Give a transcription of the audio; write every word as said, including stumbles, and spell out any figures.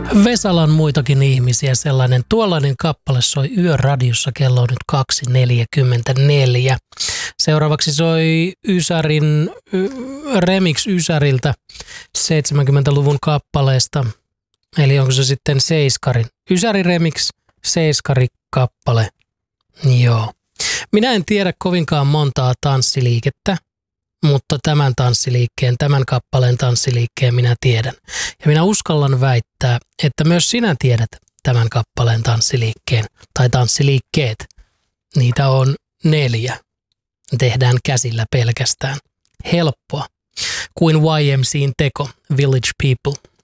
Vesalan muitakin ihmisiä, sellainen tuollainen kappale soi Yöradiossa, kello on nyt kaksi neljäkymmentäneljä. Seuraavaksi soi Ysärin, remix Ysäriltä seitsemänkymmentäluvun kappaleesta, eli onko se sitten Seiskarin. Ysäri remix, Seiskari kappale, joo. Minä en tiedä kovinkaan montaa tanssiliikettä, mutta tämän tanssiliikkeen, tämän kappaleen tanssiliikkeen minä tiedän. Ja minä uskallan väittää, että myös sinä tiedät tämän kappaleen tanssiliikkeen tai tanssiliikkeet. Niitä on neljä. Tehdään käsillä pelkästään. Helppoa. Kuin Y M C:n teko, Village People.